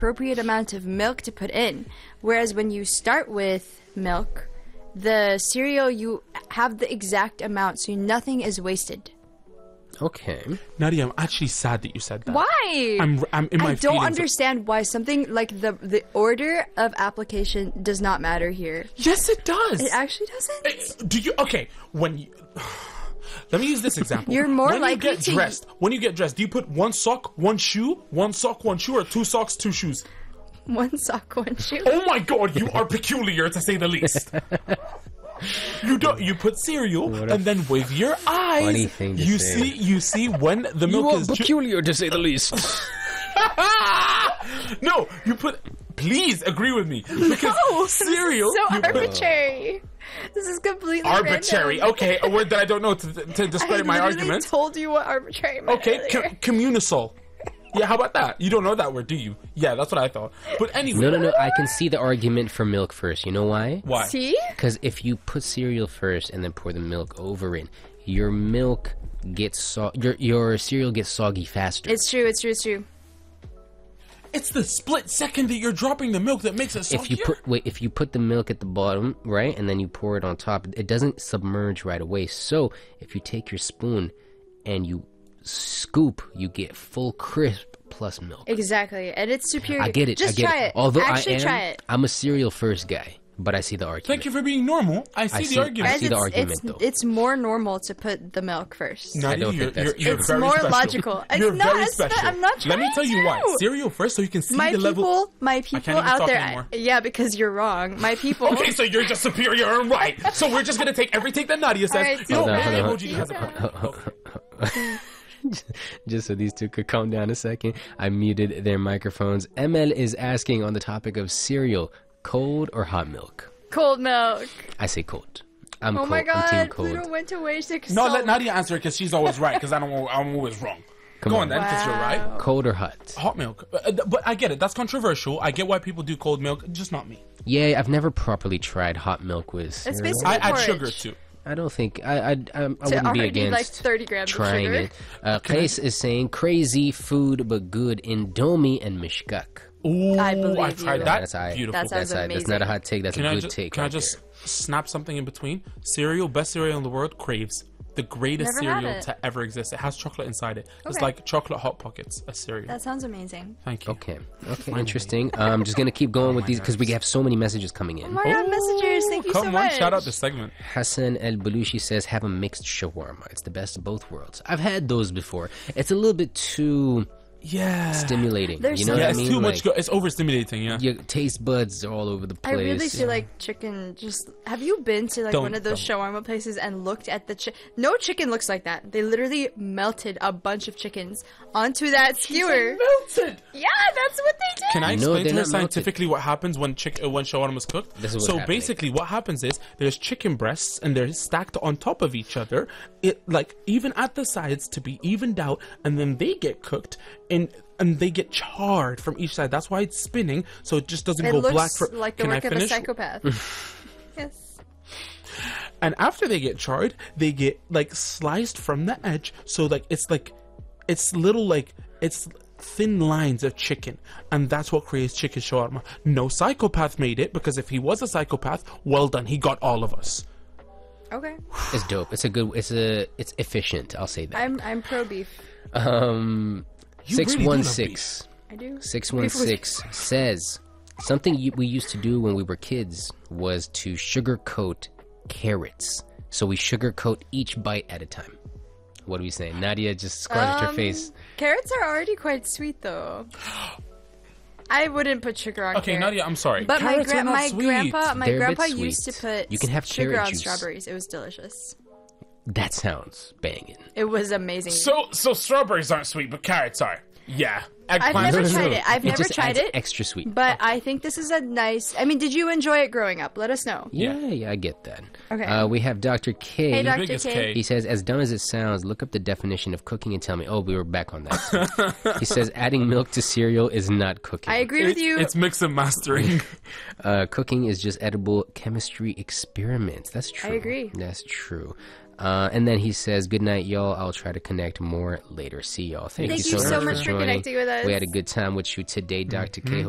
appropriate amount of milk to put in. Whereas when you start with milk, the cereal, you have the exact amount, so nothing is wasted. Okay. Nadia, I'm actually sad that you said that. Why? I'm in my I don't feelings. understand why something like the order of application does not matter here. Yes, it does. It actually doesn't. Do you? Okay, when you. Let me use this example. You're more when likely you get to- dressed. When you get dressed, do you put one sock, one shoe, one sock, one shoe, or two socks, two shoes? One sock, one shoe. Oh my God, you are peculiar to say the least. You don't. You put cereal, and then with your eyes, funny thing to you say. see when the You milk are is peculiar, to say the least. No, you put. Please agree with me because No, cereal. so you put arbitrary. This is completely arbitrary. random. Okay, a word that I don't know to discredit my I literally argument. told you what arbitrary meant Okay, earlier. communisol. Yeah, how about that? You don't know that word, do you? Yeah, that's what I thought. But anyway, No. I can see the argument for milk first. You know why? why? See? Because if you put cereal first and then pour the milk over it, your milk gets your cereal gets soggy faster. It's true. It's true. It's true. It's the split second that you're dropping the milk that makes it soggier. If you put the milk at the bottom, right, and then you pour it on top, it doesn't submerge right away. So if you take your spoon and you scoop, you get full crisp plus milk. Exactly, and it's superior. I get it. Just I get try it. Although Actually, try it. I'm a cereal first guy, but I see the argument. Thank you for being normal. I see the argument. I see the Guys, argument, it's, though. it's more normal to put the milk first. Nadia, don't think that's you're true. It's very more special. logical. It's You're not, very it's not- special. I'm not Let me trying tell you why. to. Cereal first, so you can see My the level. people even out talk there. anymore. Yeah, because you're wrong. My people. Okay, so you're just superior and right. So we're just gonna take everything that Nadia says. Alright, You know, so my hold emoji has a Just so these two could calm down a second, I muted their microphones. ML is asking on the topic of cereal, cold or hot milk? Cold milk. I say cold. I'm Oh cold. my I'm God, team cold. Pluto went to waste No, let Nadia answer it because she's always right. Because I'm always wrong. Come Go on. on then, because you're right. Cold or hot? Hot milk, but I get it. That's controversial. I get why people do cold milk, just not me. Yeah, I've never properly tried hot milk with cereal. It's basically I add porridge. sugar too. I don't think I To wouldn't be already against like 30 grams of trying sugar. it. Case is saying crazy food but good Indomie and mishkak. Ooh, I believe I've tried you. that. That's aight. Beautiful. That sounds That's not a hot take. That's Can a I good just take. can I right just there. snap something in between? Cereal, best cereal in the world, Craves. The greatest Never had cereal it. to ever exist. It has chocolate inside it. It's Okay. like chocolate hot pockets, a cereal. That sounds amazing. Thank you. Okay, interesting. I'm just gonna keep going with these because we have so many messages coming in. Oh my God, messages! Thank you Come so on, much. shout out this segment. Hassan El Balushi says, have a mixed shawarma. It's the best of both worlds. I've had those before. It's a little bit too Yeah. stimulating. There's You know some- what Yeah, I it's mean? too Like, much. It's overstimulating. Yeah. your taste buds are all over the I place. really feel like chicken just... Have you been to like Don't- one of those shawarma places and looked at the No chicken looks like that. They literally melted a bunch of chickens onto that skewer. Melted. Yeah, that's what they did. Can I No, explain they're to her not melted. scientifically what happens when shawarma is cooked? This is what's So happening. basically, what happens is there's chicken breasts and they're stacked on top of each other, it like even at the sides to be evened out, and then they get cooked and they get charred from each side. That's why it's spinning, so it just doesn't It go looks black. For like the Can I work of a finish? psychopath. Yes. And after they get charred, they get like sliced from the edge, so it's little like it's thin lines of chicken, and that's what creates chicken shawarma. No psychopath made it, because if he was a psychopath, well done, he got all of us. Okay. It's dope. It's efficient. I'll say that. I'm pro beef. You really do love 616. I do. 616 says something we used to do when we were kids was to sugarcoat carrots. So we sugarcoat each bite at a time. What are we saying? Nadia just scratched her face. Carrots are already quite sweet, though. I wouldn't put sugar on Okay, carrots. Nadia, I'm sorry. But my, Carrots are not my sweet. grandpa, my They're a bit grandpa sweet. used to put You can have sugar carrot on juice. strawberries. It was delicious. That sounds banging. It was amazing. So strawberries aren't sweet, but carrots are. Yeah. I've Eggplant. never tried it. I've never just tried adds it. extra sweet. But I think this is a nice... I mean, did you enjoy it growing up? Let us know. Yeah, I get that. Okay. We have Dr. K. Hey, Dr. Biggest K. K. He says, as dumb as it sounds, look up the definition of cooking and tell me. Oh, we were back on that. He says, adding milk to cereal is not cooking. I agree with you. It's mix and mastering. Cooking is just edible chemistry experiments. That's true. I agree. That's true. And then he says, good night, y'all. I'll try to connect more later. See y'all. Thank Thank you so much for joining. connecting with us. We had a good time with you today, Dr. K.